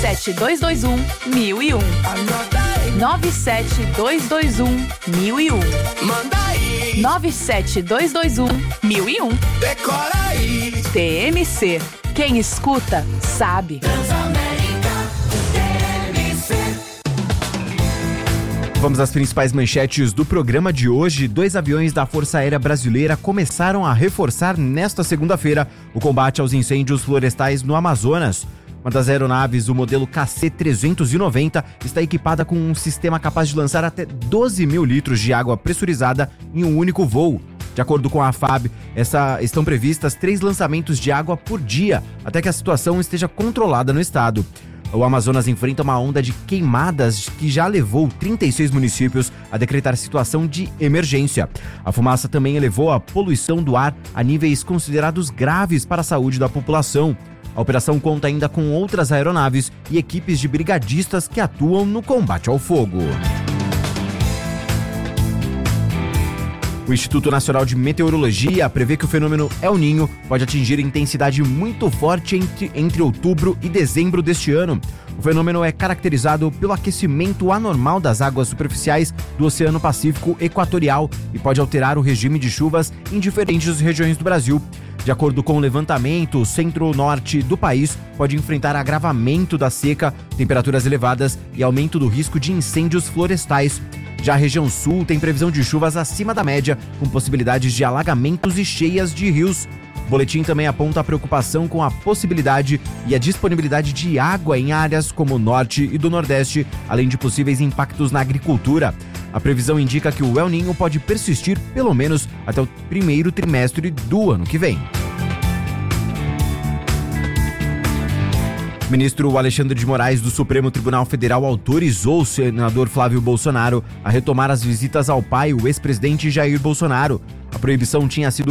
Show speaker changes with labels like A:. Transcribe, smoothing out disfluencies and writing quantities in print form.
A: 97221-1001. 97221-1001.
B: Manda aí.
A: 97221-1001.
B: Decora aí.
A: TMC. Quem escuta, sabe.
B: Transamérica, TMC.
C: Vamos às principais manchetes do programa de hoje. 2 aviões da Força Aérea Brasileira começaram a reforçar nesta segunda-feira o combate aos incêndios florestais no Amazonas. Uma das aeronaves, o modelo KC-390, está equipada com um sistema capaz de lançar até 12 mil litros de água pressurizada em um único voo. De acordo com a FAB, estão previstas 3 lançamentos de água por dia, até que a situação esteja controlada no estado. O Amazonas enfrenta uma onda de queimadas que já levou 36 municípios a decretar situação de emergência. A fumaça também elevou a poluição do ar a níveis considerados graves para a saúde da população. A operação conta ainda com outras aeronaves e equipes de brigadistas que atuam no combate ao fogo. O Instituto Nacional de Meteorologia prevê que o fenômeno El Niño pode atingir intensidade muito forte entre outubro e dezembro deste ano. O fenômeno é caracterizado pelo aquecimento anormal das águas superficiais do Oceano Pacífico Equatorial e pode alterar o regime de chuvas em diferentes regiões do Brasil. De acordo com o levantamento, o centro-norte do país pode enfrentar agravamento da seca, temperaturas elevadas e aumento do risco de incêndios florestais. Já a região sul tem previsão de chuvas acima da média, com possibilidades de alagamentos e cheias de rios. O boletim também aponta a preocupação com a possibilidade e a disponibilidade de água em áreas como o norte e do nordeste, além de possíveis impactos na agricultura. A previsão indica que o El Niño pode persistir pelo menos até o primeiro trimestre do ano que vem. O ministro Alexandre de Moraes do Supremo Tribunal Federal autorizou o senador Flávio Bolsonaro a retomar as visitas ao pai, o ex-presidente Jair Bolsonaro. A proibição tinha sido